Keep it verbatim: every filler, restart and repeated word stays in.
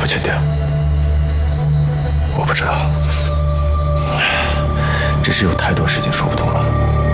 确定，我不知道，只是有太多事情说不通了。